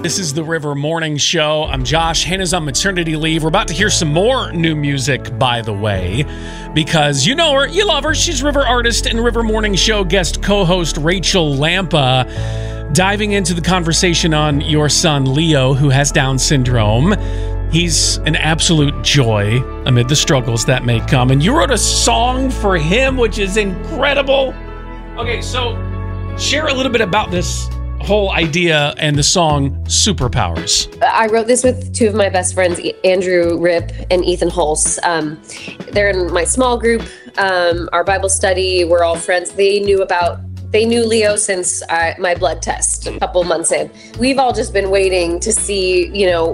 This is the River Morning Show. I'm Josh. Hannah's on maternity leave. We're about to hear some more new music, by the way, because you know her, you love her. She's River artist and River Morning Show guest co-host Rachel Lampa, diving into the conversation on your son, Leo, who has Down syndrome. He's an absolute joy amid the struggles that may come. And you wrote a song for him, which is incredible. Okay, so share a little bit about this whole idea and the song Superpowers. I wrote this with two of my best friends, Andrew Ripp and Ethan Hulse. They're in my small group, our Bible study. We're all friends. They knew Leo since my blood test a couple months in. We've all just been waiting to see,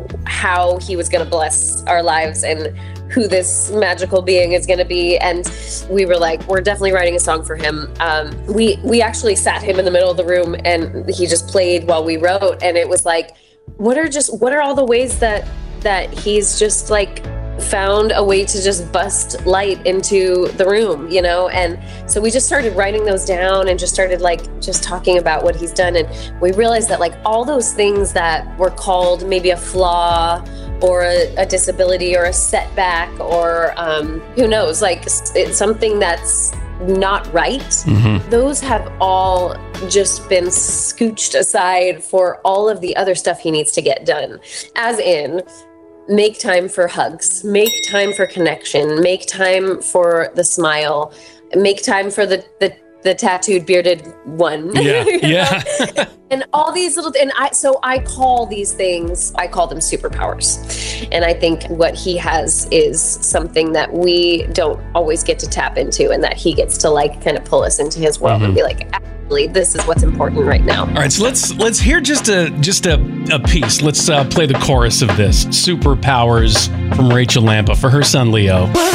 how he was going to bless our lives and who this magical being is going to be. And we were like, we're definitely writing a song for him. We actually sat him in the middle of the room and he just played while we wrote. And it was like, what are all the ways that he's just like found a way to just bust light into the room, And so we just started writing those down and just started just talking about what he's done. And we realized that all those things that were called maybe a flaw or a disability or a setback or who knows, it's something that's not right. Mm-hmm. Those have all just been scooched aside for all of the other stuff he needs to get done. As in, make time for hugs, make time for connection, make time for the smile, make time for the tattooed bearded one. Yeah. And all these little, I call these things, I call them superpowers. And I think what he has is something that we don't always get to tap into, and that he gets to kind of pull us into his world and be like, actually, this is what's important right now. All right, so let's hear just a piece. Let's play the chorus of this. Superpowers from Rachel Lampa for her son, Leo.